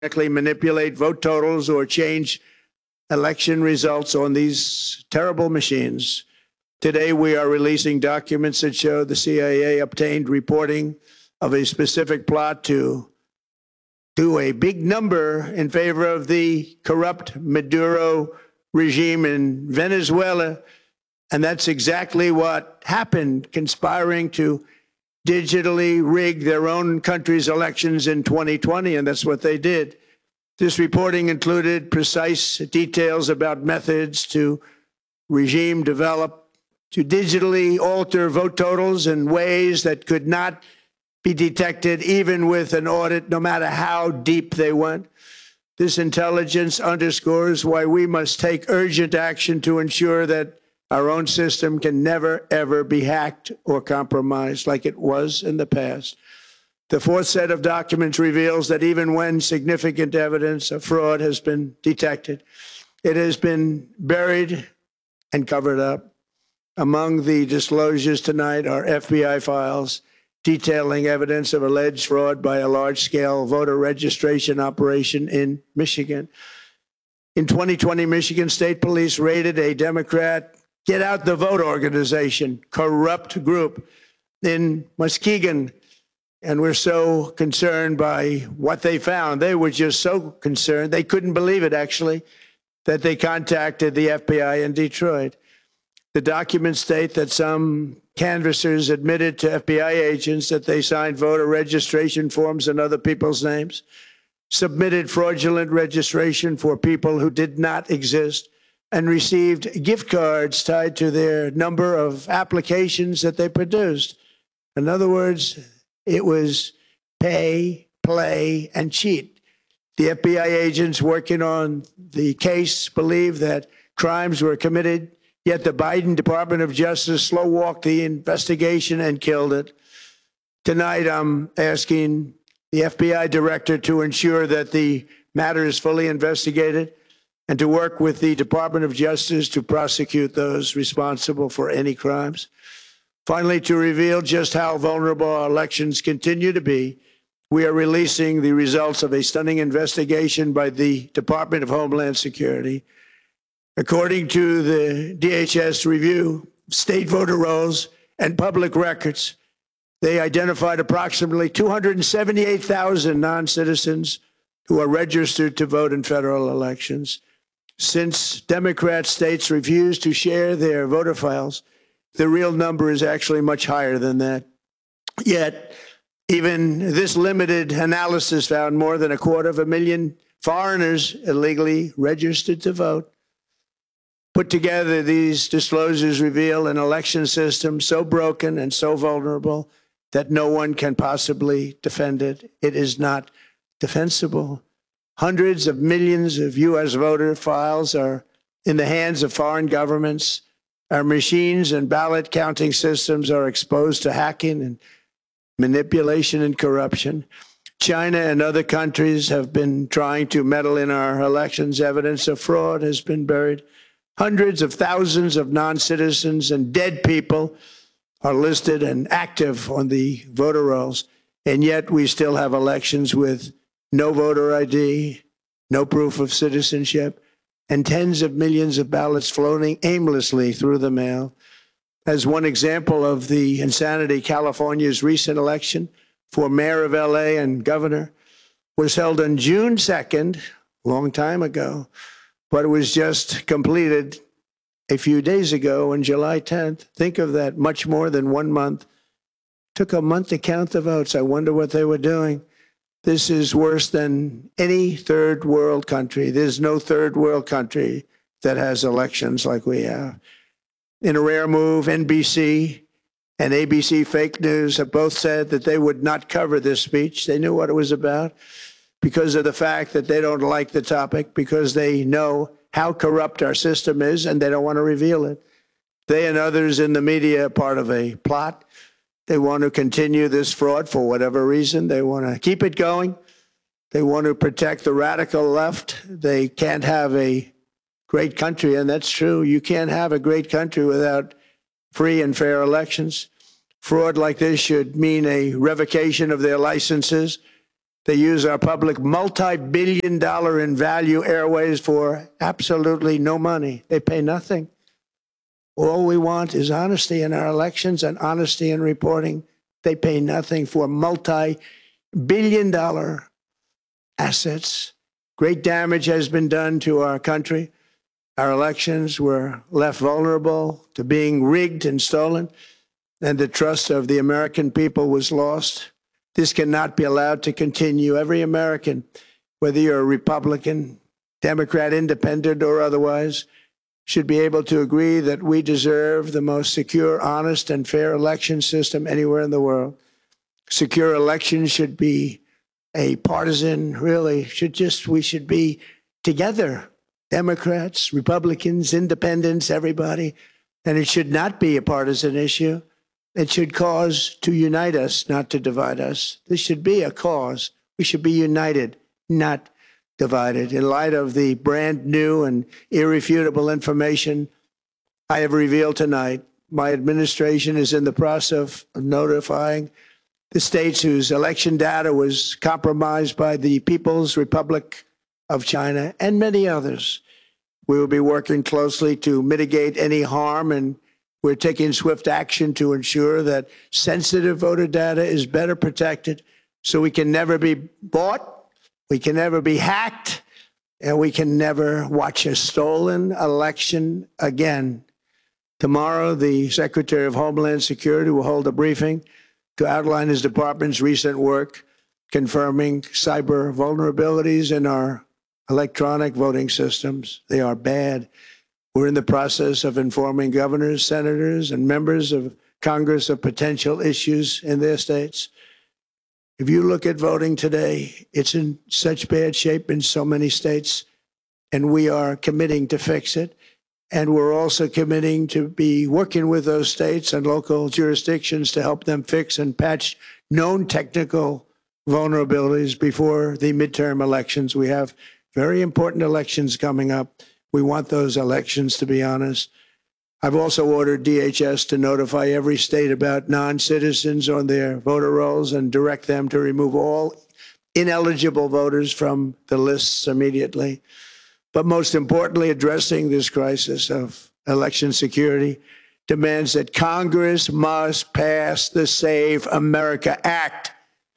manipulate vote totals or change election results on these terrible machines. Today, we are releasing documents that show the CIA obtained reporting of a specific plot to do a big number in favor of the corrupt Maduro regime in Venezuela. And that's exactly what happened, conspiring to digitally rig their own country's elections in 2020, and that's what they did. This reporting included precise details about methods to regime develop to digitally alter vote totals in ways that could not be detected even with an audit, no matter how deep they went. This intelligence underscores why we must take urgent action to ensure that our own system can never, ever be hacked or compromised like it was in the past. The fourth set of documents reveals that even when significant evidence of fraud has been detected, it has been buried and covered up. Among the disclosures tonight are FBI files detailing evidence of alleged fraud by a large-scale voter registration operation in Michigan. In 2020, Michigan State Police raided a Democrat Get Out the Vote organization, corrupt group in Muskegon. And we're so concerned by what they found. They were just so concerned, they couldn't believe it, actually, that they contacted the FBI in Detroit. The documents state that some canvassers admitted to FBI agents that they signed voter registration forms in other people's names, submitted fraudulent registration for people who did not exist, and received gift cards tied to their number of applications that they produced. In other words, it was pay, play, and cheat. The FBI agents working on the case believe that crimes were committed, yet the Biden Department of Justice slow-walked the investigation and killed it. Tonight, I'm asking the FBI director to ensure that the matter is fully investigated and to work with the Department of Justice to prosecute those responsible for any crimes. Finally, to reveal just how vulnerable our elections continue to be, we are releasing the results of a stunning investigation by the Department of Homeland Security. According to the DHS review, state voter rolls and public records, they identified approximately 278,000 non-citizens who are registered to vote in federal elections. Since Democrat states refuse to share their voter files, the real number is actually much higher than that. Yet, even this limited analysis found more than 250,000 foreigners illegally registered to vote. Put together, these disclosures reveal an election system so broken and so vulnerable that no one can possibly defend it. It is not defensible. Hundreds of millions of U.S. voter files are in the hands of foreign governments. Our machines and ballot counting systems are exposed to hacking and manipulation and corruption. China and other countries have been trying to meddle in our elections. Evidence of fraud has been buried. Hundreds of thousands of non-citizens and dead people are listed and active on the voter rolls, and yet we still have elections with no voter ID, no proof of citizenship, and tens of millions of ballots floating aimlessly through the mail. As one example of the insanity, California's recent election for mayor of LA and governor was held on June 2nd, a long time ago, but it was just completed a few days ago on July 10th. Think of that, much more than 1 month. Took a month to count the votes. I wonder what they were doing. This is worse than any third world country. There's no third world country that has elections like we have. In a rare move, NBC and ABC Fake News have both said that they would not cover this speech. They knew what it was about because of the fact that they don't like the topic, because they know how corrupt our system is and they don't want to reveal it. They and others in the media are part of a plot. They want to continue this fraud for whatever reason. They want to keep it going. They want to protect the radical left. They can't have a great country, and that's true. You can't have a great country without free and fair elections. Fraud like this should mean a revocation of their licenses, They use our public multi-billion-dollar in value airways for absolutely no money. They pay nothing. All we want is honesty in our elections and honesty in reporting. They pay nothing for multi-billion-dollar assets. Great damage has been done to our country. Our elections were left vulnerable to being rigged and stolen, and the trust of the American people was lost. This cannot be allowed to continue. Every American, whether you're a Republican, Democrat, Independent, or otherwise, should be able to agree that we deserve the most secure, honest, and fair election system anywhere in the world. Secure elections should be a partisan, really, we should be together, Democrats, Republicans, Independents, everybody, and it should not be a partisan issue. It should cause to unite us, not to divide us. This should be a cause. We should be united, not divided. In light of the brand new and irrefutable information I have revealed tonight, my administration is in the process of notifying the states whose election data was compromised by the People's Republic of China and many others. We will be working closely to mitigate any harm, and we're taking swift action to ensure that sensitive voter data is better protected so we can never be bought, we can never be hacked, and we can never watch a stolen election again. Tomorrow, the Secretary of Homeland Security will hold a briefing to outline his department's recent work confirming cyber vulnerabilities in our electronic voting systems. They are bad. We're in the process of informing governors, senators, and members of Congress of potential issues in their states. If you look at voting today, it's in such bad shape in so many states, and we are committing to fix it. And we're also committing to be working with those states and local jurisdictions to help them fix and patch known technical vulnerabilities before the midterm elections. We have very important elections coming up. We want those elections to be honest. I've also ordered DHS to notify every state about non-citizens on their voter rolls and direct them to remove all ineligible voters from the lists immediately. But most importantly, addressing this crisis of election security demands that Congress must pass the Save America Act.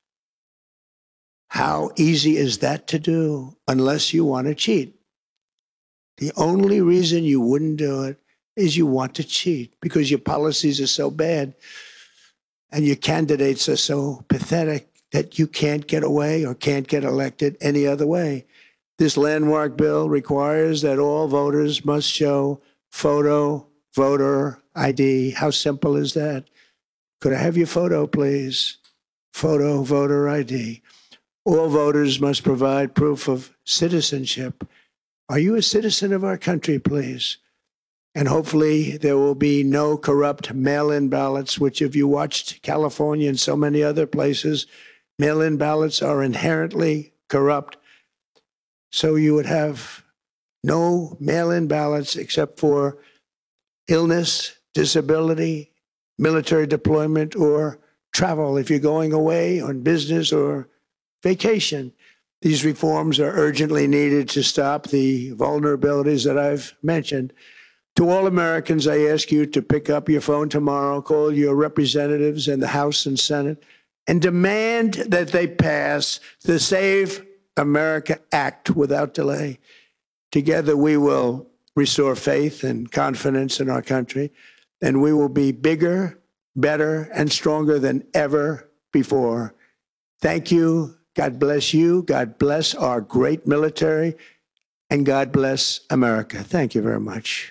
How easy is that to do unless you want to cheat? The only reason you wouldn't do it is you want to cheat because your policies are so bad and your candidates are so pathetic that you can't get away or can't get elected any other way. This landmark bill requires that all voters must show photo voter ID. How simple is that? Could I have your photo, please? Photo voter ID. All voters must provide proof of citizenship. Are you a citizen of our country, please? And hopefully there will be no corrupt mail-in ballots, which if you watched California and so many other places, mail-in ballots are inherently corrupt. So you would have no mail-in ballots except for illness, disability, military deployment, or travel if you're going away on business or vacation. These reforms are urgently needed to stop the vulnerabilities that I've mentioned. To all Americans, I ask you to pick up your phone tomorrow, call your representatives in the House and Senate, and demand that they pass the Save America Act without delay. Together, we will restore faith and confidence in our country, and we will be bigger, better, and stronger than ever before. Thank you. God bless you. God bless our great military, and God bless America. Thank you very much.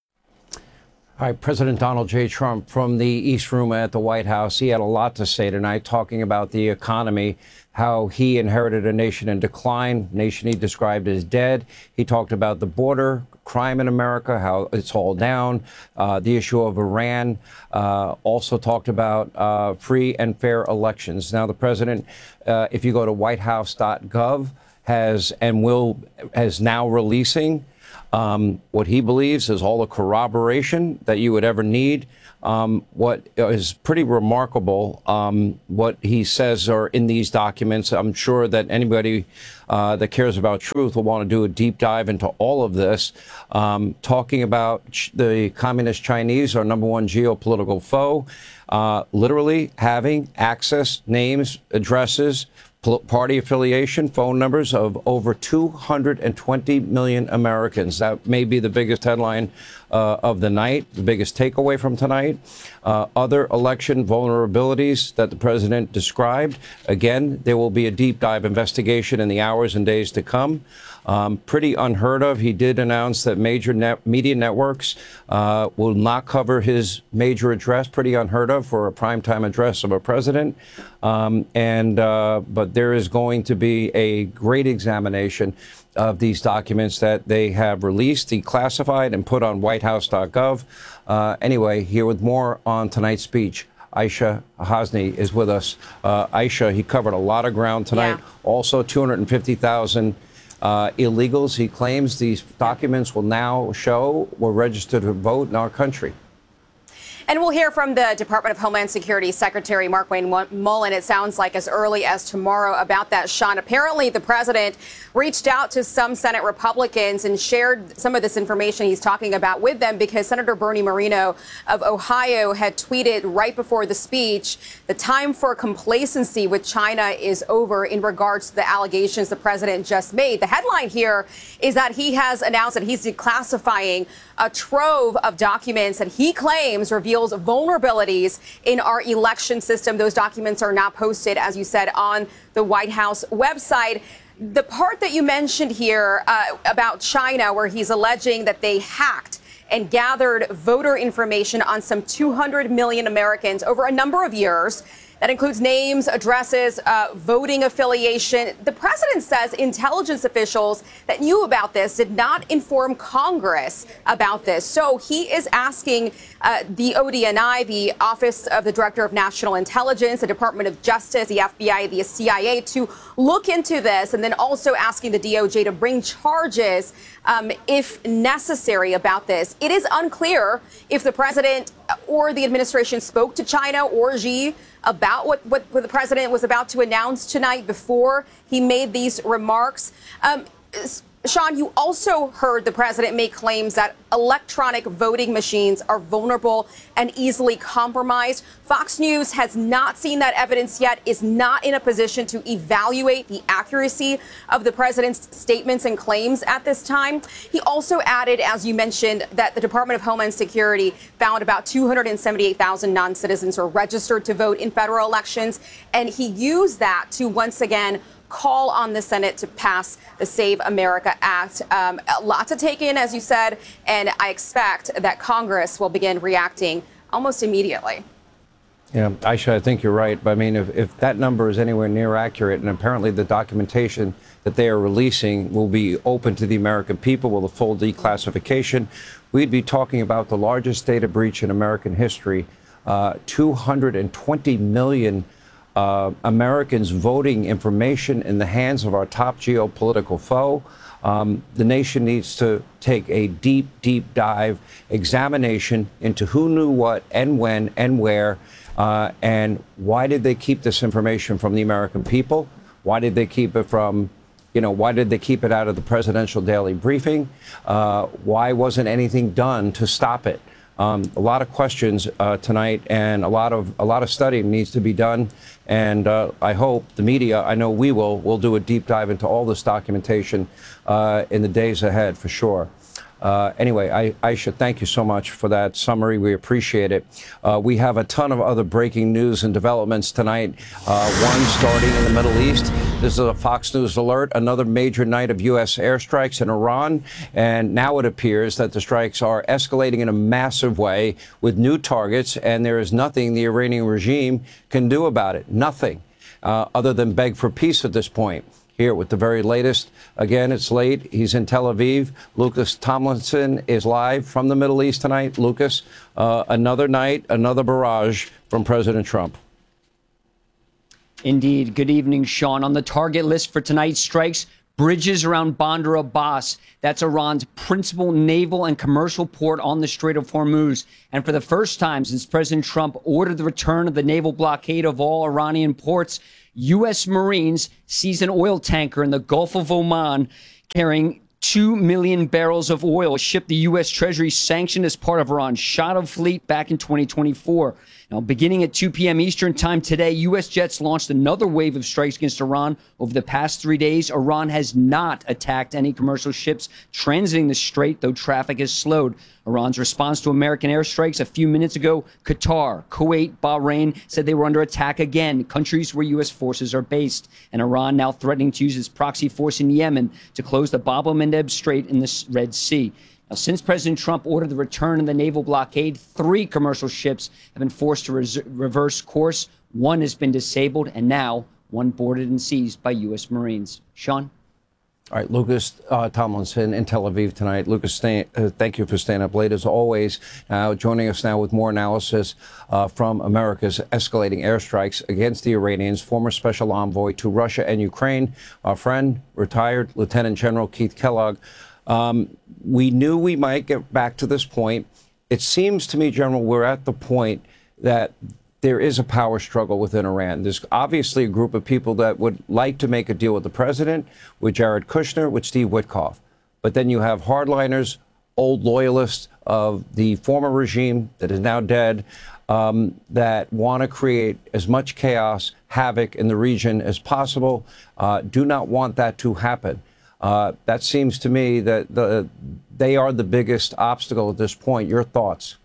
All right, President Donald J. Trump from the East Room at the White House. He had a lot to say tonight, talking about the economy, how he inherited a nation in decline, nation he described as dead. He talked about the border, crime in America, how it's all down, the issue of Iran, also talked about free and fair elections. Now, the president, if you go to whitehouse.gov, has now releasing what he believes is all the corroboration that you would ever need. What is pretty remarkable, what he says are in these documents. I'm sure that anybody that cares about truth will want to do a deep dive into all of this, talking about the communist Chinese, our #1 geopolitical foe, literally having access, names, addresses, party affiliation, phone numbers of over 220 million Americans. That may be the biggest headline of the night, the biggest takeaway from tonight. Other election vulnerabilities that the president described. Again, there will be a deep dive investigation in the hours and days to come. Pretty unheard of. He did announce that major media networks will not cover his major address. Pretty unheard of for a primetime address of a president. But there is going to be a great examination of these documents that they have released, declassified, and put on whitehouse.gov. Anyway, here with more on tonight's speech, Aisha Hasni is with us. Aisha, he covered a lot of ground tonight. Yeah. Also, 250,000 illegals. He claims these documents will now show were registered to vote in our country. And we'll hear from the Department of Homeland Security Secretary Markwayne Mullin, it sounds like as early as tomorrow, about that, Sean. Apparently, the president reached out to some Senate Republicans and shared some of this information he's talking about with them because Senator Bernie Moreno of Ohio had tweeted right before the speech, the time for complacency with China is over in regards to the allegations the president just made. The headline here is that he has announced that he's declassifying a trove of documents that he claims reveals vulnerabilities in our election system. Those documents are now posted, as you said, on the White House website. The part that you mentioned here about China, where he's alleging that they hacked and gathered voter information on some 200 million Americans over a number of years. That includes names, addresses, voting affiliation. The president says intelligence officials that knew about this did not inform Congress about this. So he is asking the ODNI, the Office of the Director of National Intelligence, the Department of Justice, the FBI, the CIA to look into this, and then also asking the DOJ to bring charges if necessary about this. It is unclear if the president or the administration spoke to China or Xi about what the president was about to announce tonight before he made these remarks. Sean, you also heard the president make claims that electronic voting machines are vulnerable and easily compromised. Fox News has not seen that evidence yet, is not in a position to evaluate the accuracy of the president's statements and claims at this time. He also added, as you mentioned, that the Department of Homeland Security found about 278,000 non-citizens were registered to vote in federal elections, and he used that to once again call on the Senate to pass the Save America Act. A lot to take in, as you said, and I expect that Congress will begin reacting almost immediately. Yeah, Aisha, I think you're right. But I mean, if that number is anywhere near accurate, and apparently the documentation that they are releasing will be open to the American people with a full declassification, we'd be talking about the largest data breach in American history. 220 million Americans voting information in the hands of our top geopolitical foe. The nation needs to take a deep, deep dive examination into who knew what and when and where, and why did they keep this information from the American people? Why did they keep it from, why did they keep it out of the presidential daily briefing? Why wasn't anything done to stop it? A lot of questions tonight, and a lot of study needs to be done. And I hope the media, I know we'll do a deep dive into all this documentation in the days ahead for sure. Anyway, Aisha, thank you so much for that summary. We appreciate it. We have a ton of other breaking news and developments tonight. One starting in the Middle East. This is a Fox News alert. Another major night of U.S. airstrikes in Iran. And now it appears that the strikes are escalating in a massive way with new targets. And there is nothing the Iranian regime can do about it. Nothing other than beg for peace at this point. Here with the very latest. Again, it's late. He's in Tel Aviv. Lucas Tomlinson is live from the Middle East tonight. Lucas, another night, another barrage from President Trump. Indeed. Good evening, Sean. On the target list for tonight's strikes, bridges around Bandar Abbas. That's Iran's principal naval and commercial port on the Strait of Hormuz. And for the first time since President Trump ordered the return of the naval blockade of all Iranian ports, U.S. Marines seized an oil tanker in the Gulf of Oman carrying 2 million barrels of oil, a ship the U.S. Treasury sanctioned as part of Iran's shadow fleet back in 2024. Now, beginning at 2 p.m. Eastern time today, U.S. jets launched another wave of strikes against Iran. Over the past 3 days, Iran has not attacked any commercial ships transiting the strait, though traffic has slowed. Iran's response to American airstrikes a few minutes ago, Qatar, Kuwait, Bahrain said they were under attack again, countries where U.S. forces are based. And Iran now threatening to use its proxy force in Yemen to close the Bab el-Mandeb Strait in the Red Sea. Now, since President Trump ordered the return of the naval blockade, 3 commercial ships have been forced to reverse course. 1 has been disabled, and now 1 boarded and seized by U.S. Marines. Sean? All right, Lucas Tomlinson in Tel Aviv tonight. Lucas, thank you for staying up late as always. Joining us now with more analysis from America's escalating airstrikes against the Iranians, former special envoy to Russia and Ukraine, our friend, retired Lieutenant General Keith Kellogg. We knew we might get back to this point. It seems to me, General, we're at the point that there is a power struggle within Iran. There's obviously a group of people that would like to make a deal with the president, with Jared Kushner, with Steve Witkoff. But then you have hardliners, old loyalists of the former regime that is now dead, that want to create as much chaos, havoc in the region as possible, do not want that to happen. That seems to me that they are the biggest obstacle at this point. Your thoughts?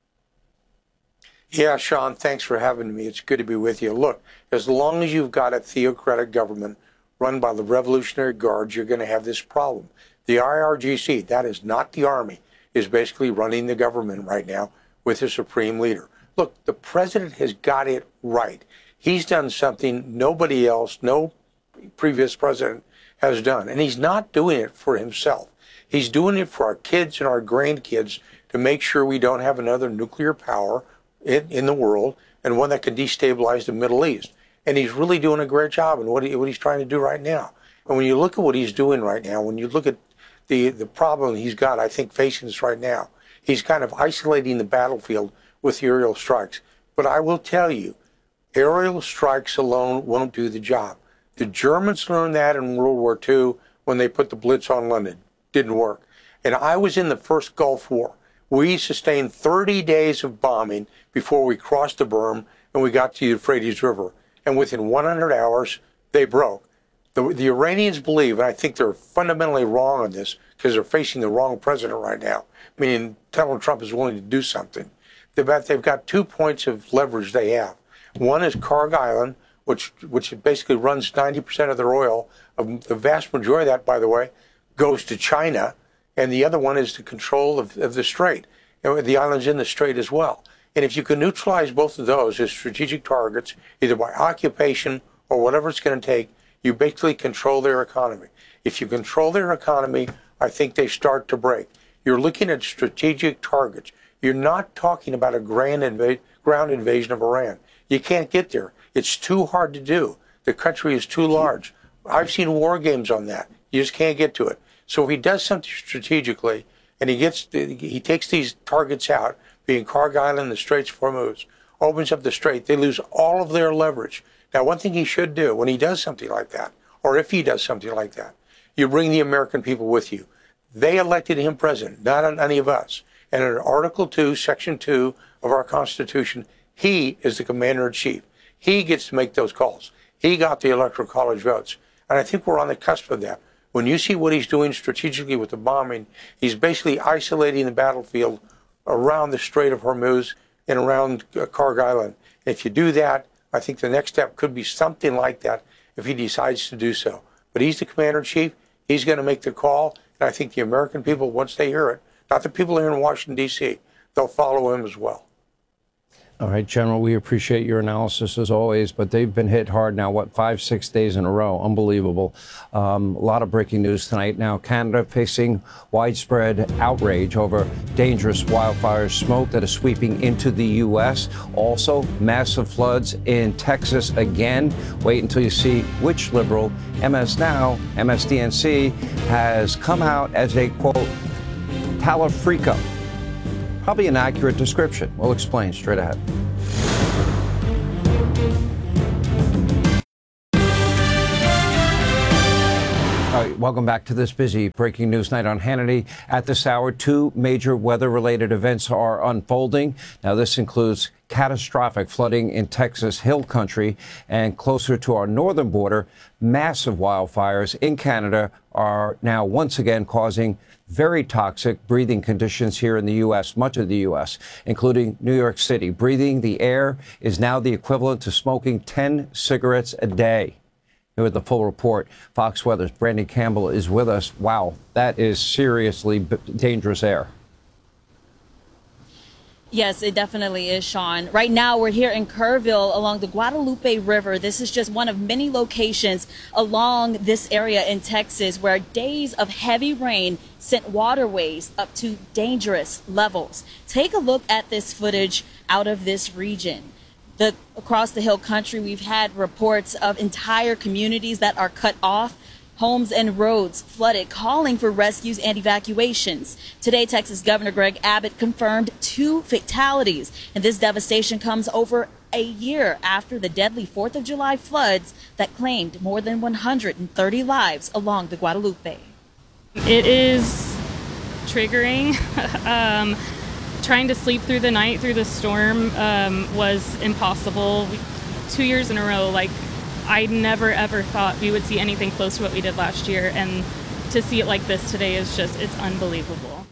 Yeah, Sean, thanks for having me. It's good to be with you. Look, as long as you've got a theocratic government run by the Revolutionary Guards, you're going to have this problem. The IRGC, that is not the army, is basically running the government right now with the supreme leader. Look, the president has got it right. He's done something nobody else, no previous president has done. And he's not doing it for himself. He's doing it for our kids and our grandkids to make sure we don't have another nuclear power in the world, and one that can destabilize the Middle East. And he's really doing a great job in what he's trying to do right now. And when you look at what he's doing right now, when you look at the problem he's got, I think, facing us right now, he's kind of isolating the battlefield with the aerial strikes. But I will tell you, aerial strikes alone won't do the job. The Germans learned that in World War II when they put the Blitz on London. Didn't work. And I was in the first Gulf War. We sustained 30 days of bombing before we crossed the berm and we got to the Euphrates River. And within 100 hours, they broke. The Iranians believe, and I think they're fundamentally wrong on this because they're facing the wrong president right now, meaning Donald Trump is willing to do something. They've got 2 points of leverage they have. One is Kharg Island, which basically runs 90% of their oil. The vast majority of that, by the way, goes to China. And the other one is the control of the strait. The island's in the strait as well. And if you can neutralize both of those as strategic targets, either by occupation or whatever it's going to take, you basically control their economy. If you control their economy, I think they start to break. You're looking at strategic targets. You're not talking about a ground invasion of Iran. You can't get there. It's too hard to do. The country is too large. I've seen war games on that. You just can't get to it. So if he does something strategically and he takes these targets out, being Kharg Island, the Straits of Hormuz, opens up the strait, they lose all of their leverage. Now, one thing he should do when he does something like that, or if he does something like that, you bring the American people with you. They elected him president, not any of us. And in Article 2, Section 2 of our Constitution, he is the commander-in-chief. He gets to make those calls. He got the Electoral College votes. And I think we're on the cusp of that. When you see what he's doing strategically with the bombing, he's basically isolating the battlefield around the Strait of Hormuz and around Kharg Island. If you do that, I think the next step could be something like that if he decides to do so. But he's the commander-in-chief. He's going to make the call. And I think the American people, once they hear it, not the people here in Washington, D.C., they'll follow him as well. All right, General, we appreciate your analysis as always, but they've been hit hard now, 5-6 days in a row? Unbelievable. A lot of breaking news tonight. Now, Canada facing widespread outrage over dangerous wildfire smoke that is sweeping into the U.S. Also, massive floods in Texas again. Wait until you see which liberal, MSDNC, has come out as a, quote, Talafrico. Probably an accurate description. We'll explain straight ahead. All right, welcome back to this busy breaking news night on Hannity. At this hour, two major weather-related events are unfolding. Now, this includes catastrophic flooding in Texas Hill Country, and closer to our northern border, massive wildfires in Canada are now once again causing very toxic breathing conditions here in the U.S., much of the U.S., including New York City. Breathing the air is now the equivalent to smoking 10 cigarettes a day. Here with the full report, Fox Weather's Brandy Campbell is with us. Wow, that is seriously dangerous air. Yes, it definitely is, Sean. Right now, we're here in Kerrville along the Guadalupe River. This is just one of many locations along this area in Texas where days of heavy rain sent waterways up to dangerous levels. Take a look at this footage out of this region. Across the Hill Country, we've had reports of entire communities that are cut off, homes and roads flooded, calling for rescues and evacuations. Today, Texas Governor Greg Abbott confirmed 2 fatalities, and this devastation comes over a year after the deadly 4th of July floods that claimed more than 130 lives along the Guadalupe. It is triggering. Trying to sleep through the night through the storm was impossible. 2 years in a row, like, I never ever thought we would see anything close to what we did last year, and to see it like this today is just, it's unbelievable.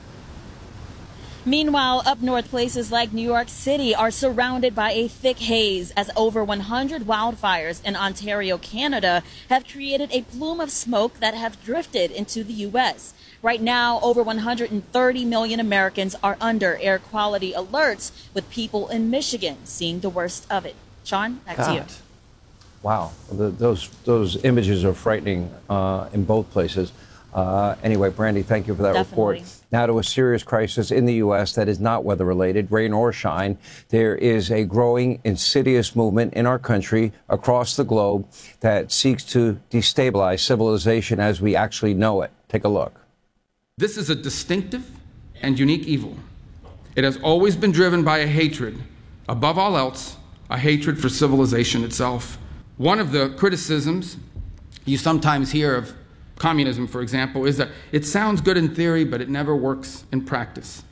Meanwhile, up north, places like New York City are surrounded by a thick haze as over 100 wildfires in Ontario, Canada have created a plume of smoke that have drifted into the U.S. Right now, over 130 million Americans are under air quality alerts, with people in Michigan seeing the worst of it. Sean, back to you. Wow, those images are frightening in both places. Anyway, Brandy, thank you for that report. Now to a serious crisis in the U.S. that is not weather-related, rain or shine. There is a growing, insidious movement in our country, across the globe, that seeks to destabilize civilization as we actually know it. Take a look. This is a distinctive and unique evil. It has always been driven by a hatred, above all else, a hatred for civilization itself. One of the criticisms you sometimes hear of communism, for example, is that it sounds good in theory, but it never works in practice.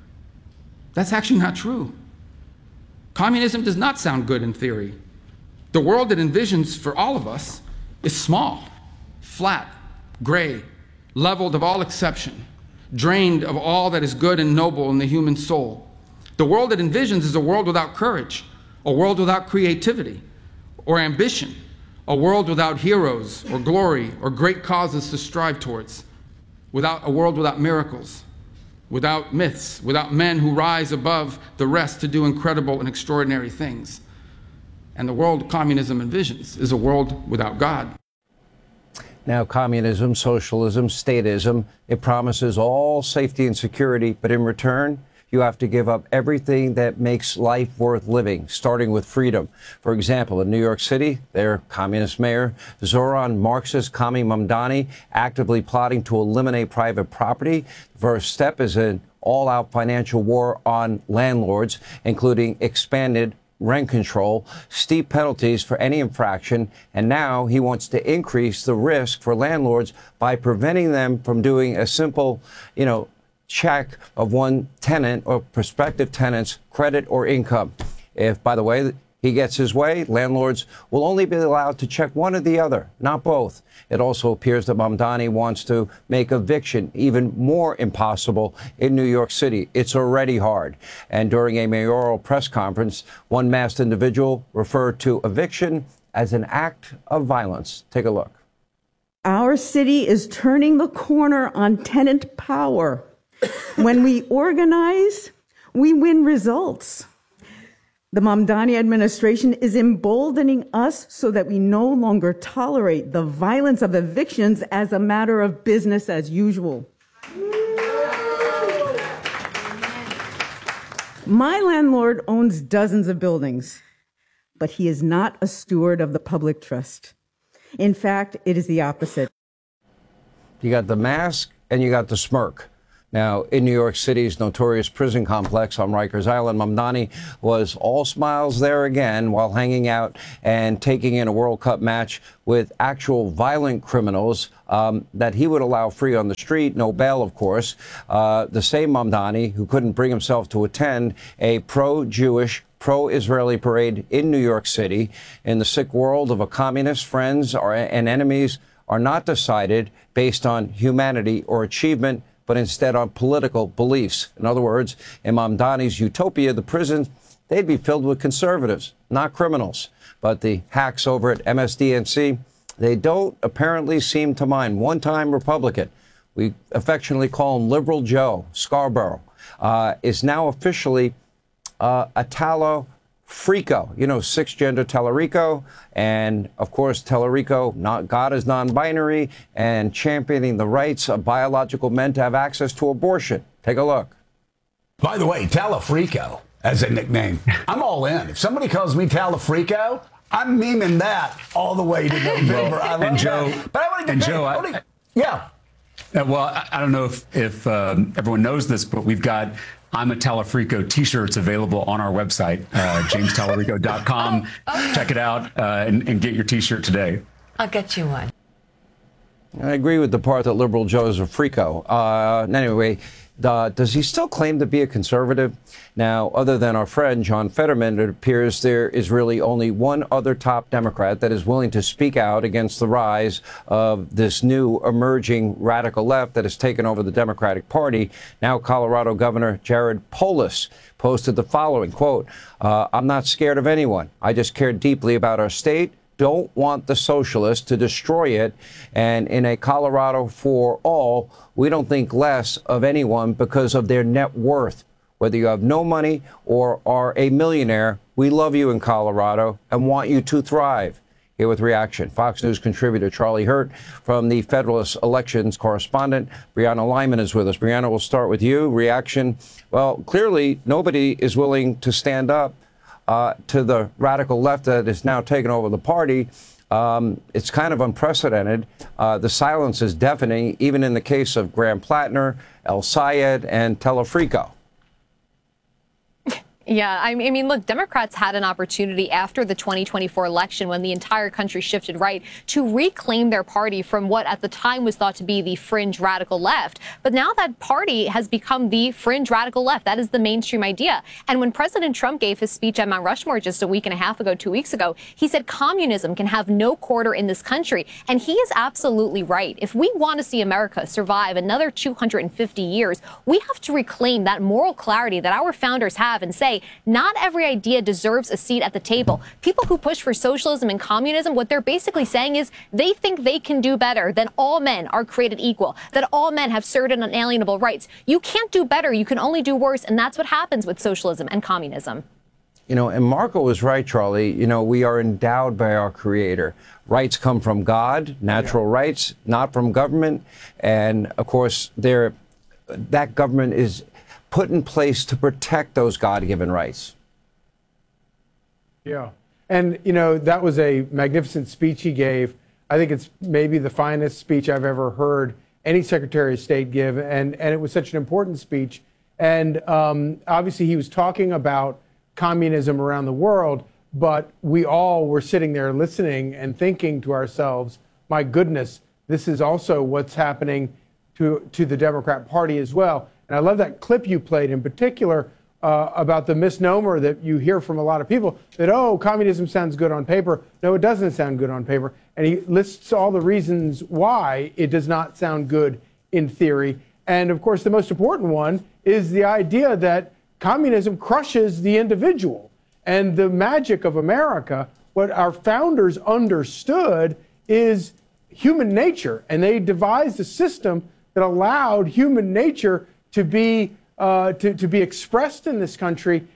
That's actually not true. Communism does not sound good in theory. The world it envisions for all of us is small, flat, gray, leveled of all exception, drained of all that is good and noble in the human soul. The world it envisions is a world without courage, a world without creativity or ambition, a world without heroes or glory or great causes to strive towards, a world without miracles, without myths, without men who rise above the rest to do incredible and extraordinary things. And the world communism envisions is a world without God. Now, communism, socialism, statism, it promises all safety and security, but in return, you have to give up everything that makes life worth living, starting with freedom. For example, in New York City, their communist mayor, Zoran Marxist Kami Mamdani, actively plotting to eliminate private property. The first step is an all-out financial war on landlords, including expanded rent control, steep penalties for any infraction, and now he wants to increase the risk for landlords by preventing them from doing a simple, check of one tenant or prospective tenant's credit or income. If, by the way, he gets his way, landlords will only be allowed to check one or the other, not both. It also appears that Mamdani wants to make eviction even more impossible in New York City. It's already hard. And during a mayoral press conference, one masked individual referred to eviction as an act of violence. Take a look. Our city is turning the corner on tenant power. When we organize, we win results. The Mamdani administration is emboldening us so that we no longer tolerate the violence of evictions as a matter of business as usual. My landlord owns dozens of buildings, but he is not a steward of the public trust. In fact, it is the opposite. You got the mask and you got the smirk. Now, in New York City's notorious prison complex on Rikers Island, Mamdani was all smiles there again while hanging out and taking in a World Cup match with actual violent criminals that he would allow free on the street, no bail, of course. The same Mamdani who couldn't bring himself to attend a pro-Jewish, pro-Israeli parade in New York City. In the sick world of a communist, friends and enemies are not decided based on humanity or achievement, but instead on political beliefs. In other words, in Mamdani's utopia, the prisons, they'd be filled with conservatives, not criminals. But the hacks over at MSDNC, they don't apparently seem to mind. One-time Republican, we affectionately call him Liberal Joe Scarborough, is now officially a Talarico, you know, six-gender Talarico, and, of course, Talarico, God is non-binary, and championing the rights of biological men to have access to abortion. Take a look. By the way, Talafrico as a nickname, I'm all in. If somebody calls me Talafrico, I'm memeing that all the way to November. I love that. But I want to debate. Yeah. Well, I don't know if everyone knows this, but we've got I'm a Talafrico t-shirts available on our website, jamestalarico.com. Check it out and get your t-shirt today. I'll get you one. I agree with the part that Liberal Joe is a freako. Anyway, does he still claim to be a conservative? Now, other than our friend John Fetterman, it appears there is really only one other top Democrat that is willing to speak out against the rise of this new emerging radical left that has taken over the Democratic Party. Now, Colorado Governor Jared Polis posted the following, quote, I'm not scared of anyone. I just care deeply about our state. Don't want the socialists to destroy it. And in a Colorado for all, we don't think less of anyone because of their net worth. Whether you have no money or are a millionaire, we love you in Colorado and want you to thrive. Here with reaction, Fox News contributor Charlie Hurt from the Federalist Elections correspondent, Brianna Lyman is with us. Brianna, we'll start with you. Reaction, well, clearly nobody is willing to stand up to the radical left that is now taking over the party. It's kind of unprecedented. The silence is deafening, even in the case of Graham Plattner, El Sayed, and Talafrico. Yeah, I mean, look, Democrats had an opportunity after the 2024 election when the entire country shifted right to reclaim their party from what at the time was thought to be the fringe radical left. But now that party has become the fringe radical left. That is the mainstream idea. And when President Trump gave his speech at Mount Rushmore just a week and a half ago, 2 weeks ago, he said communism can have no quarter in this country. And he is absolutely right. If we want to see America survive another 250 years, we have to reclaim that moral clarity that our founders have and say, not every idea deserves a seat at the table. People who push for socialism and communism, what they're basically saying is they think they can do better, than all men are created equal, that all men have certain unalienable rights. You can't do better. You can only do worse. And that's what happens with socialism and communism. You know, and Marco was right, Charlie. You know, we are endowed by our Creator. Rights come from God, natural rights, not from government. And, of course, that government is put in place to protect those God-given rights. Yeah. And, you know, that was a magnificent speech he gave. I think it's maybe the finest speech I've ever heard any Secretary of State give. And it was such an important speech. And obviously he was talking about communism around the world, but we all were sitting there listening and thinking to ourselves, my goodness, this is also what's happening to the Democrat Party as well. And I love that clip you played in particular about the misnomer that you hear from a lot of people that, oh, communism sounds good on paper. No, it doesn't sound good on paper. And he lists all the reasons why it does not sound good in theory. And, of course, the most important one is the idea that communism crushes the individual. And the magic of America, what our founders understood, is human nature. And they devised a system that allowed human nature to be expressed in this country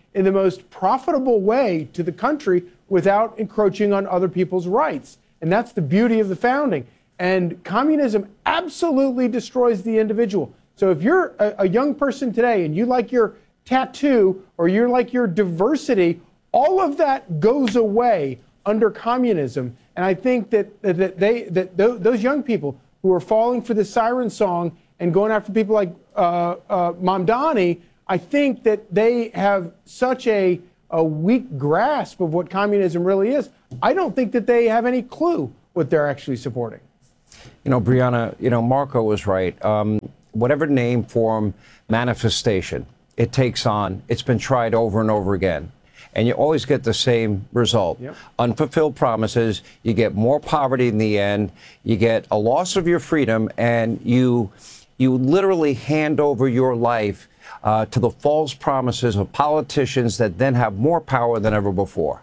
in the most profitable way to the country without encroaching on other people's rights. And that's the beauty of the founding. And communism absolutely destroys the individual. So if you're a young person today and you like your tattoo or you like your diversity, all of that goes away under communism. And I think that those young people who are falling for the siren song and going after people like Mamdani, I think that they have such a weak grasp of what communism really is. I don't think that they have any clue what they're actually supporting. You know, Brianna, Marco was right. Whatever name, form, manifestation it takes on, it's been tried over and over again. And you always get the same result. Yep. Unfulfilled promises, you get more poverty in the end, you get a loss of your freedom, and you literally hand over your life to the false promises of politicians that then have more power than ever before.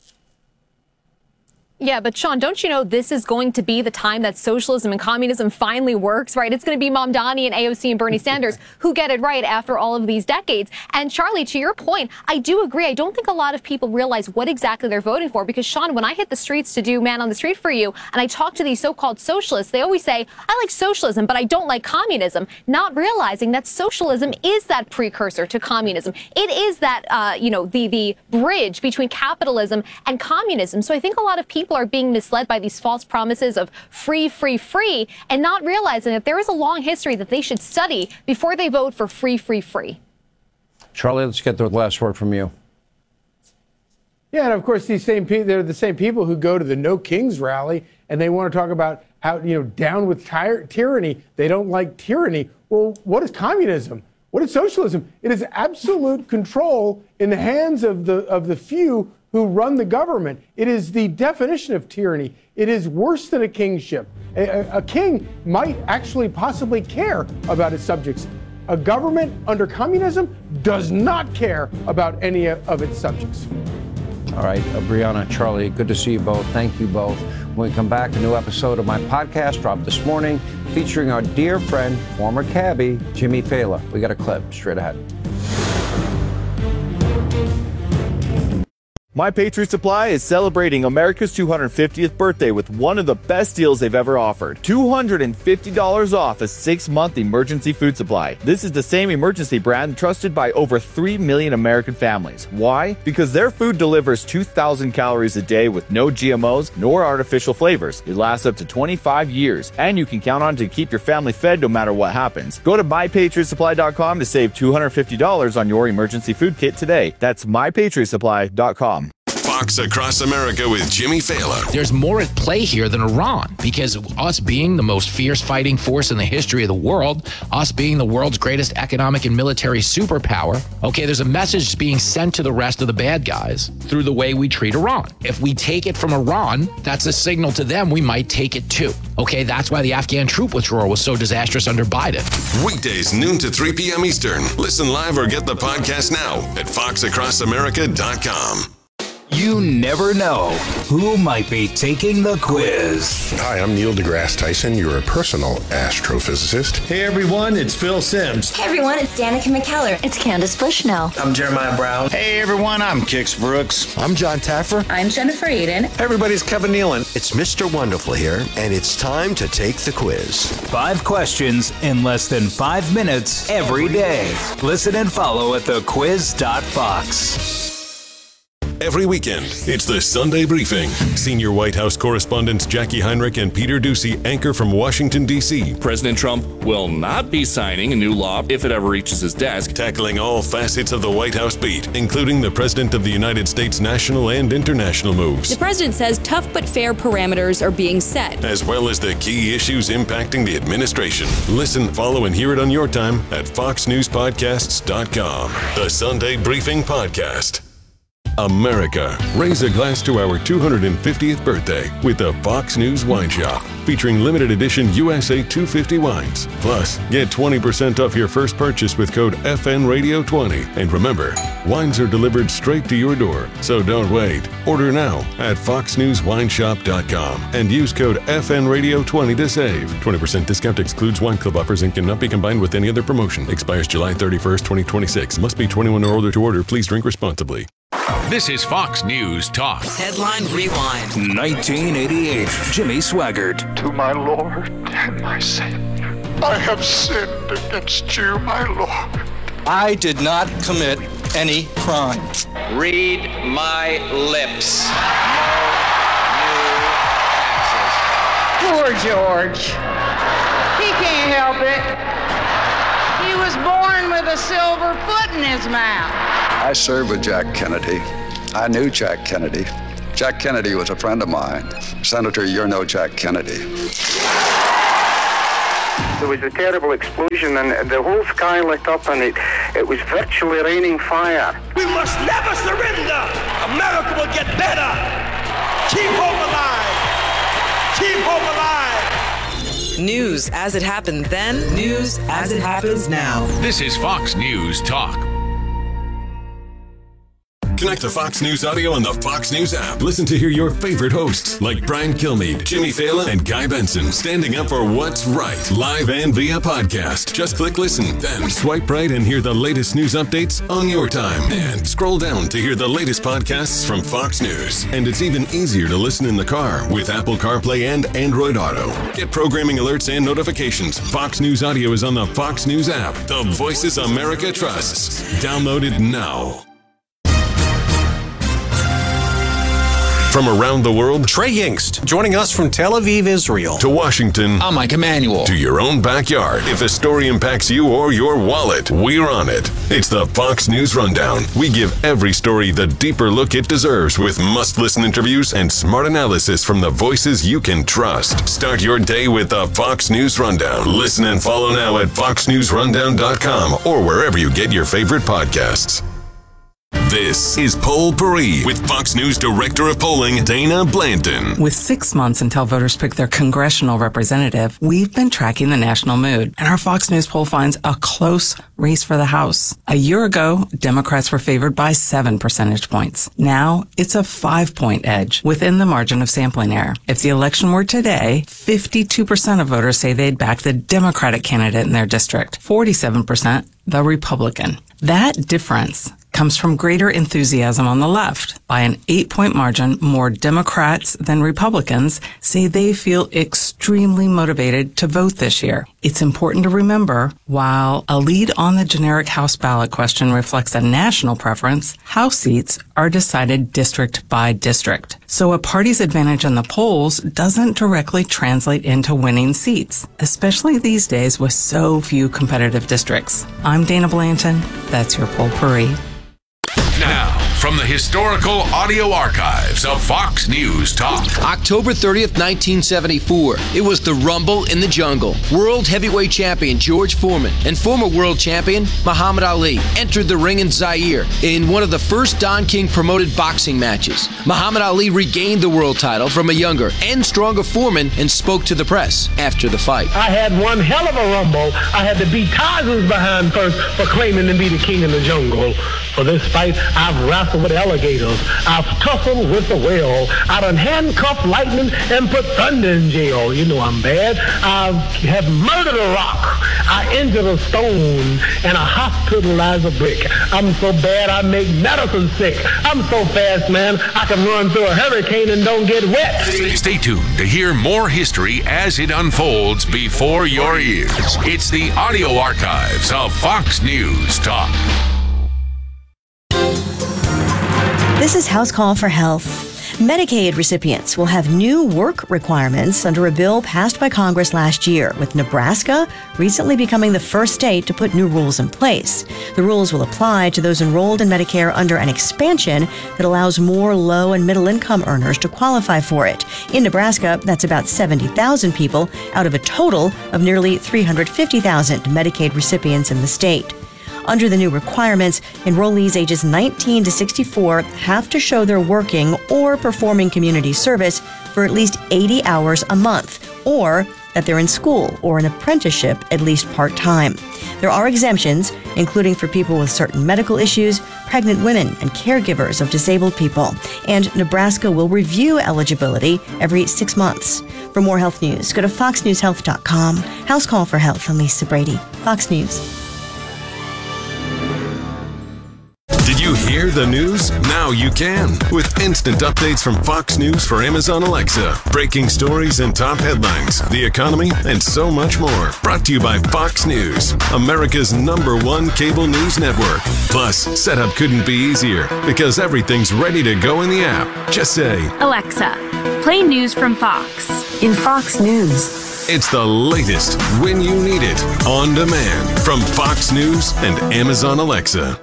Yeah, but Sean, don't you know this is going to be the time that socialism and communism finally works, right? It's going to be Mamdani and AOC and Bernie Sanders who get it right after all of these decades. And Charlie, to your point, I do agree. I don't think a lot of people realize what exactly they're voting for because, Sean, when I hit the streets to do Man on the Street for You and I talk to these so-called socialists, they always say, I like socialism, but I don't like communism, not realizing that socialism is that precursor to communism. It is that, the bridge between capitalism and communism. So I think a lot of people are being misled by these false promises of free, free, free, and not realizing that there is a long history that they should study before they vote for free, free, free. Charlie, let's get the last word from you. Yeah, and of course, these same people, they're the same people who go to the No Kings rally and they want to talk about how, down with tyranny. They don't like tyranny. Well, what is communism? What is socialism? It is absolute control in the hands of the few who run the government. It is the definition of tyranny. It is worse than a kingship. A king might actually possibly care about his subjects. A government under communism does not care about any of its subjects. All right, Brianna, Charlie, good to see you both. Thank you both. When we come back, a new episode of my podcast dropped this morning featuring our dear friend, former cabbie, Jimmy Failla. We got a clip straight ahead. My Patriot Supply is celebrating America's 250th birthday with one of the best deals they've ever offered. $250 off a 6-month emergency food supply. This is the same emergency brand trusted by over 3 million American families. Why? Because their food delivers 2,000 calories a day with no GMOs nor artificial flavors. It lasts up to 25 years, and you can count on it to keep your family fed no matter what happens. Go to MyPatriotSupply.com to save $250 on your emergency food kit today. That's MyPatriotSupply.com. Fox Across America with Jimmy Failla. There's more at play here than Iran, because us being the most fierce fighting force in the history of the world, us being the world's greatest economic and military superpower, okay, there's a message being sent to the rest of the bad guys through the way we treat Iran. If we take it from Iran, that's a signal to them we might take it too. Okay, that's why the Afghan troop withdrawal was so disastrous under Biden. Weekdays, noon to 3 p.m. Eastern. Listen live or get the podcast now at foxacrossamerica.com. You never know who might be taking the quiz. Hi, I'm Neil deGrasse Tyson, your personal astrophysicist. Hey everyone, it's Phil Simms. Hey everyone, it's Danica McKellar. It's Candace Bushnell. I'm Jeremiah Brown. Hey everyone, I'm Kix Brooks. I'm John Taffer. I'm Jennifer Aiden. Hey everybody, it's Kevin Nealon. It's Mr. Wonderful here, and it's time to take the quiz. 5 questions in less than 5 minutes every day. Listen and follow at thequiz.fox. Every weekend, it's the Sunday Briefing. Senior White House correspondents Jackie Heinrich and Peter Doocy anchor from Washington, D.C. President Trump will not be signing a new law if it ever reaches his desk. Tackling all facets of the White House beat, including the President of the United States' national and international moves. The president says tough but fair parameters are being set, as well as the key issues impacting the administration. Listen, follow, and hear it on your time at foxnewspodcasts.com. The Sunday Briefing Podcast. America. Raise a glass to our 250th birthday with the Fox News Wine Shop, featuring limited edition USA 250 wines. Plus, get 20% off your first purchase with code FNRadio20. And remember, wines are delivered straight to your door, so don't wait. Order now at foxnewswineshop.com and use code FNRadio20 to save. 20% discount excludes wine club offers and cannot be combined with any other promotion. Expires July 31st, 2026. Must be 21 or older to order. Please drink responsibly. This is Fox News Talk. Headline Rewind. 1988. Jimmy Swaggart. To my Lord and my Savior, I have sinned against you, my Lord. I did not commit any crime. Read my lips. No new taxes. Poor George. He can't help it. He was born with a silver foot in his mouth. I served with Jack Kennedy. I knew Jack Kennedy. Jack Kennedy was a friend of mine. Senator, you're no Jack Kennedy. There was a terrible explosion and the whole sky lit up and it was virtually raining fire. We must never surrender. America will get better. Keep hope alive. Keep hope alive. News as it happened then, news as it happens now. This is Fox News Talk. Connect to Fox News Audio on the Fox News app. Listen to hear your favorite hosts like Brian Kilmeade, Jimmy Fallon, and Guy Benson standing up for what's right, live and via podcast. Just click listen, then swipe right and hear the latest news updates on your time. And scroll down to hear the latest podcasts from Fox News. And it's even easier to listen in the car with Apple CarPlay and Android Auto. Get programming alerts and notifications. Fox News Audio is on the Fox News app. The voices America trusts. Download it now. From around the world, Trey Yingst, joining us from Tel Aviv, Israel. To Washington, I'm Mike Emanuel. To your own backyard. If a story impacts you or your wallet, we're on it. It's the Fox News Rundown. We give every story the deeper look it deserves with must-listen interviews and smart analysis from the voices you can trust. Start your day with the Fox News Rundown. Listen and follow now at foxnewsrundown.com or wherever you get your favorite podcasts. This is Poll Paris with Fox News Director of Polling, Dana Blanton. With 6 months until voters pick their congressional representative, we've been tracking the national mood, and our Fox News poll finds a close race for the House. A year ago, Democrats were favored by 7 percentage points. Now, it's a 5-point edge within the margin of sampling error. If the election were today, 52% of voters say they'd back the Democratic candidate in their district, 47% the Republican. That difference comes from greater enthusiasm on the left. By an 8-point margin, more Democrats than Republicans say they feel extremely motivated to vote this year. It's important to remember, while a lead on the generic House ballot question reflects a national preference, House seats are decided district by district. So a party's advantage in the polls doesn't directly translate into winning seats, especially these days with so few competitive districts. I'm Dana Blanton. That's your Poll Paris. Now, from the historical audio archives of Fox News Talk. October 30th, 1974. It was the Rumble in the Jungle. World heavyweight champion George Foreman and former world champion Muhammad Ali entered the ring in Zaire in one of the first Don King promoted boxing matches. Muhammad Ali regained the world title from a younger and stronger Foreman and spoke to the press after the fight. I had one hell of a rumble. I had to beat Tarzan's behind first for claiming to be the king in the jungle. For this fight, I've wrestled with alligators. I've tussled with the whale. I done handcuffed lightning and put thunder in jail. You know I'm bad. I have murdered a rock. I injured a stone. And I hospitalized a brick. I'm so bad I make medicine sick. I'm so fast, man, I can run through a hurricane and don't get wet. Stay tuned to hear more history as it unfolds before your ears. It's the audio archives of Fox News Talk. This is House Call for Health. Medicaid recipients will have new work requirements under a bill passed by Congress last year, with Nebraska recently becoming the first state to put new rules in place. The rules will apply to those enrolled in Medicare under an expansion that allows more low and middle income earners to qualify for it. In Nebraska, that's about 70,000 people out of a total of nearly 350,000 Medicaid recipients in the state. Under the new requirements, enrollees ages 19 to 64 have to show they're working or performing community service for at least 80 hours a month, or that they're in school or an apprenticeship at least part-time. There are exemptions, including for people with certain medical issues, pregnant women, and caregivers of disabled people. And Nebraska will review eligibility every 6 months. For more health news, go to foxnewshealth.com. House Call for Health, I'm Lisa Brady, Fox News. Did you hear the news? Now you can. With instant updates from Fox News for Amazon Alexa. Breaking stories and top headlines, the economy, and so much more. Brought to you by Fox News, America's #1 cable news network. Plus, setup couldn't be easier because everything's ready to go in the app. Just say, Alexa, play news from Fox. In Fox News. It's the latest when you need it, on demand from Fox News and Amazon Alexa.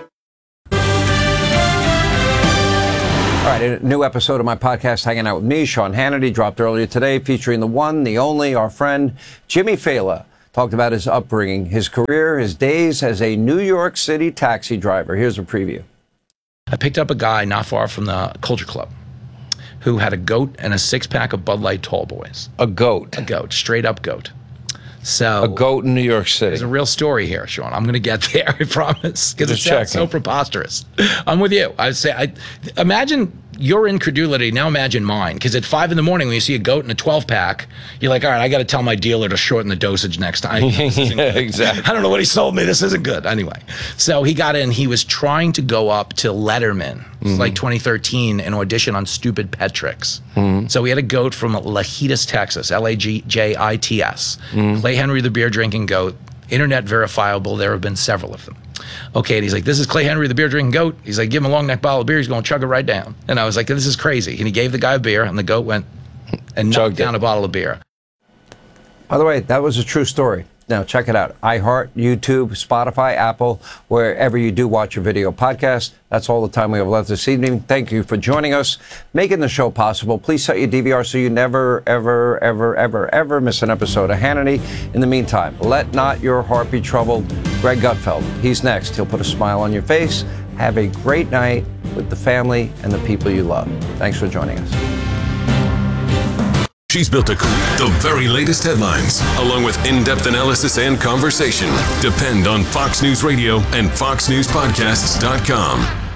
All right, a new episode of my podcast, Hanging Out with Me, Sean Hannity, dropped earlier today, featuring the one, the only, our friend, Jimmy Fallon. Talked about his upbringing, his career, his days as a New York City taxi driver. Here's a preview. I picked up a guy not far from the Culture Club who had a goat and a six-pack of Bud Light Tall Boys. A goat? A goat, straight up goat. So a goat in New York City. There's a real story here, Sean. I'm going to get there, I promise, because it sounds so preposterous. I'm with you. Imagine your incredulity. Now imagine mine, because at 5 a.m. when you see a goat in a 12-pack, you're like, all right, I got to tell my dealer to shorten the dosage next time. Yeah, exactly. I don't know what he sold me. This isn't good. Anyway, so he got in. He was trying to go up to Letterman. It's like 2013, an audition on Stupid Pet Tricks. So we had a goat from Lajitas, Texas, L-A-J-I-T-S. Clay Henry, the beer drinking goat, internet verifiable. There have been several of them. Okay, and he's like, this is Clay Henry, the beer drinking goat. He's like, give him a long neck bottle of beer. He's going to chug it right down. And I was like, this is crazy. And he gave the guy a beer, and the goat went and knocked down a bottle of beer. By the way, that was a true story. Now, check it out. iHeart, YouTube, Spotify, Apple, wherever you do watch your video podcast. That's all the time we have left this evening. Thank you for joining us, making the show possible. Please set your DVR so you never, ever, ever, ever, ever miss an episode of Hannity. In the meantime, let not your heart be troubled. Greg Gutfeld, he's next. He'll put a smile on your face. Have a great night with the family and the people you love. Thanks for joining us. She's built a career. The very latest headlines, along with in-depth analysis and conversation. Depend on Fox News Radio and FoxNewsPodcasts.com.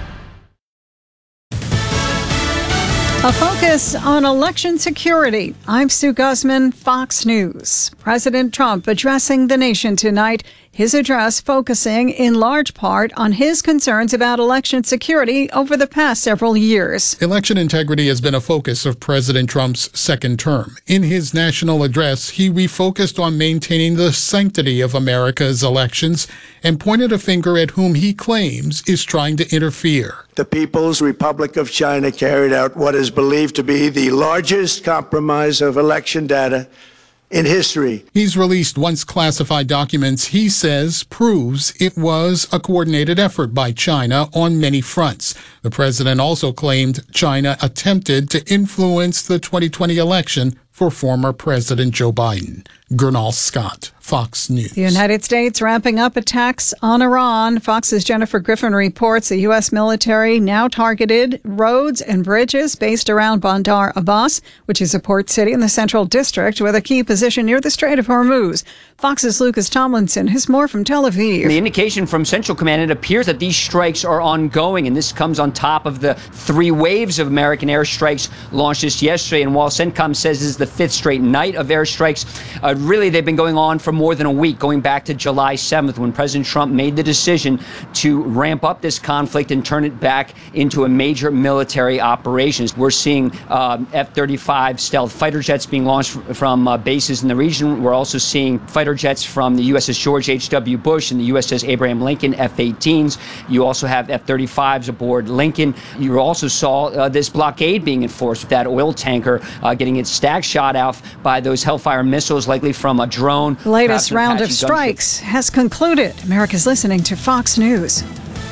A focus on election security. I'm Sue Guzman, Fox News. President Trump addressing the nation tonight. His address focusing in large part on his concerns about election security over the past several years. Election integrity has been a focus of President Trump's second term. In his national address, he refocused on maintaining the sanctity of America's elections and pointed a finger at whom he claims is trying to interfere. The People's Republic of China carried out what is believed to be the largest compromise of election data in history. He's released once classified documents he says proves it was a coordinated effort by China on many fronts. The president also claimed China attempted to influence the 2020 election for former President Joe Biden. Gernal Scott, Fox News. The United States ramping up attacks on Iran. Fox's Jennifer Griffin reports the U.S. military now targeted roads and bridges based around Bandar Abbas, which is a port city in the Central District with a key position near the Strait of Hormuz. Fox's Lucas Tomlinson has more from Tel Aviv. The indication from Central Command, it appears that these strikes are ongoing, and this comes on top of the 3 waves of American airstrikes launched just yesterday. And while CENTCOM says this is the 5th straight night of airstrikes, really they've been going on for more than a week, going back to July 7th when President Trump made the decision to ramp up this conflict and turn it back into a major military operation. We're seeing F-35 stealth fighter jets being launched from bases in the region. We're also seeing fighter jets from the USS George H.W. Bush and the USS Abraham Lincoln F-18s. You also have F-35s aboard Lincoln. You also saw this blockade being enforced with that oil tanker getting its stag shot out by those Hellfire missiles, likely from a drone. The latest round of strikes has concluded. America's listening to Fox News.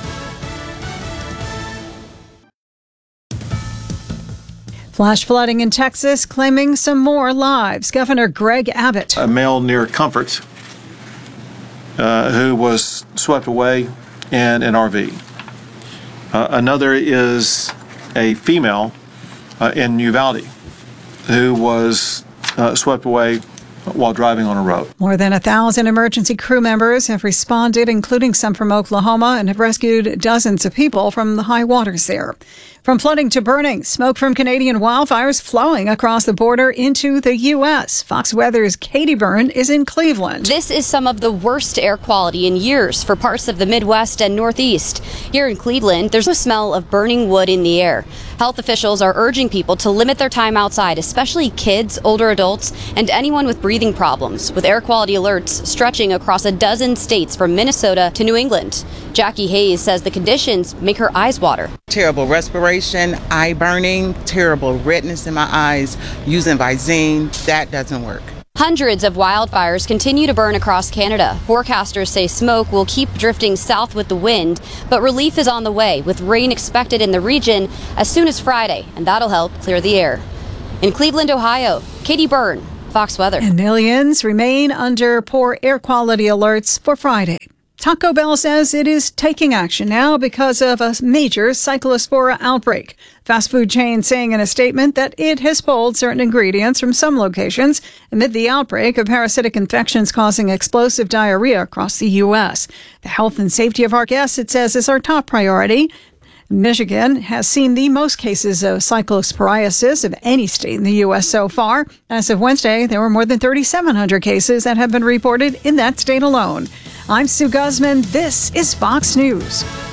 Flash flooding in Texas claiming some more lives. Governor Greg Abbott. A male near Comfort who was swept away in an RV. Another is a female in Uvalde who was swept away while driving on a road. More than 1,000 emergency crew members have responded, including some from Oklahoma, and have rescued dozens of people from the high waters there. From flooding to burning, smoke from Canadian wildfires flowing across the border into the U.S. Fox Weather's Katie Byrne is in Cleveland. This is some of the worst air quality in years for parts of the Midwest and Northeast. Here in Cleveland, there's a smell of burning wood in the air. Health officials are urging people to limit their time outside, especially kids, older adults, and anyone with breathing problems, with air quality alerts stretching across a dozen states from Minnesota to New England. Jackie Hayes says the conditions make her eyes water. Terrible respiration, eye burning, terrible redness in my eyes, using Visine, that doesn't work. Hundreds of wildfires continue to burn across Canada. Forecasters say smoke will keep drifting south with the wind, but relief is on the way, with rain expected in the region as soon as Friday, and that'll help clear the air. In Cleveland, Ohio, Katie Byrne, Fox Weather. And millions remain under poor air quality alerts for Friday. Taco Bell says it is taking action now because of a major cyclospora outbreak. Fast food chain saying in a statement that it has pulled certain ingredients from some locations amid the outbreak of parasitic infections causing explosive diarrhea across the U.S. The health and safety of our guests, it says, is our top priority. Michigan has seen the most cases of cyclosporiasis of any state in the U.S. so far. As of Wednesday, there were more than 3,700 cases that have been reported in that state alone. I'm Sue Guzman. This is Fox News.